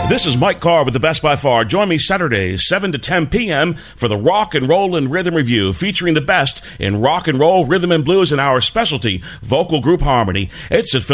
This is Mike Carr with the Best by Far. Join me Saturdays, 7 to 10 p.m. for the Rock and Roll and Rhythm Review, featuring the best in rock and roll, rhythm and blues, and our specialty, vocal group harmony. It's at